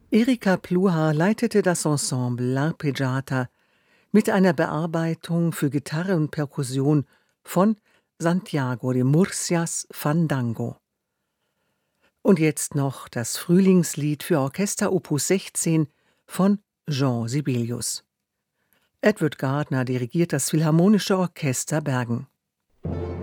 Erika Pluhar leitete das Ensemble L'Arpeggiata mit einer Bearbeitung für Gitarre und Perkussion von Santiago de Murcias Fandango. Und jetzt noch das Frühlingslied für Orchester Opus 16 von Jean Sibelius. Edward Gardner dirigiert das Philharmonische Orchester Bergen.